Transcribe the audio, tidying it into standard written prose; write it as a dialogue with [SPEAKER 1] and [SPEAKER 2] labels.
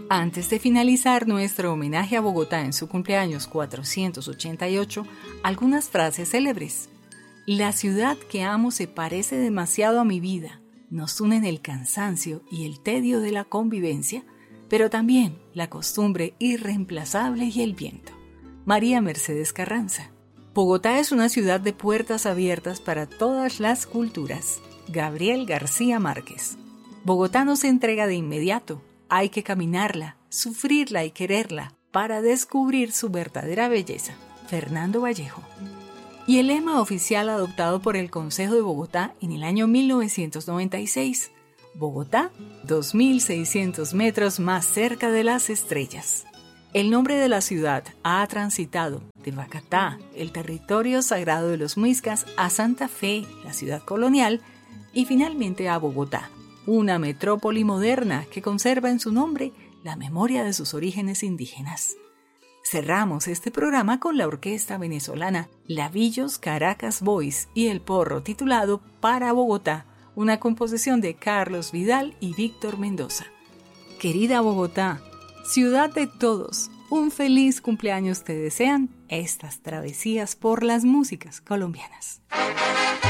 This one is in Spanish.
[SPEAKER 1] Antes de finalizar nuestro homenaje a Bogotá en su cumpleaños 488, algunas frases célebres. La ciudad que amo se parece demasiado a mi vida. Nos unen el cansancio y el tedio de la convivencia, pero también la costumbre irreemplazable y el viento. María Mercedes Carranza. Bogotá es una ciudad de puertas abiertas para todas las culturas. Gabriel García Márquez. Bogotá no se entrega de inmediato. Hay que caminarla, sufrirla y quererla para descubrir su verdadera belleza. Fernando Vallejo. Y el lema oficial adoptado por el Consejo de Bogotá en el año 1996. Bogotá, 2.600 metros más cerca de las estrellas. El nombre de la ciudad ha transitado de Bacatá, el territorio sagrado de los muiscas, a Santa Fe, la ciudad colonial, y finalmente a Bogotá, una metrópoli moderna que conserva en su nombre la memoria de sus orígenes indígenas. Cerramos este programa con la orquesta venezolana Lavillos Caracas Boys y el porro titulado Para Bogotá, una composición de Carlos Vidal y Víctor Mendoza. Querida Bogotá, ciudad de todos, un feliz cumpleaños te desean estas travesías por las músicas colombianas.